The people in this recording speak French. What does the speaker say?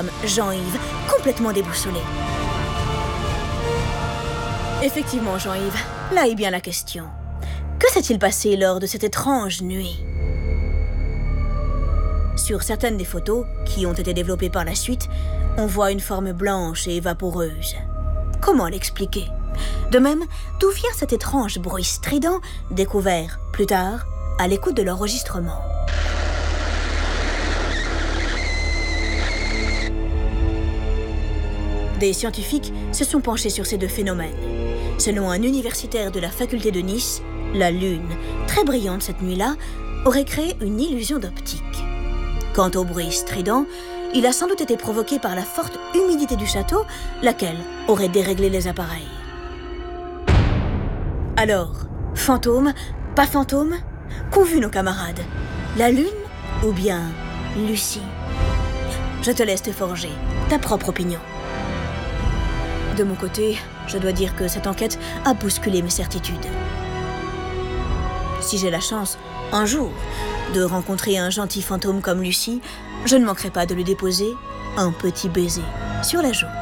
s'exclame Jean-Yves, complètement déboussolé. Effectivement, Jean-Yves, là est bien la question. Que s'est-il passé lors de cette étrange nuit? Sur certaines des photos, qui ont été développées par la suite, on voit une forme blanche et vaporeuse. Comment l'expliquer? De même, d'où vient cet étrange bruit strident, découvert, plus tard, à l'écoute de l'enregistrement? Des scientifiques se sont penchés sur ces deux phénomènes. Selon un universitaire de la faculté de Nice, la Lune, très brillante cette nuit-là, aurait créé une illusion d'optique. Quant au bruit strident, il a sans doute été provoqué par la forte humidité du château, laquelle aurait déréglé les appareils. Alors, fantôme, pas fantôme? Qu'ont vu nos camarades? La Lune ou bien Lucie? Je te laisse te forger ta propre opinion. De mon côté, je dois dire que cette enquête a bousculé mes certitudes. Si j'ai la chance, un jour, de rencontrer un gentil fantôme comme Lucie, je ne manquerai pas de lui déposer un petit baiser sur la joue.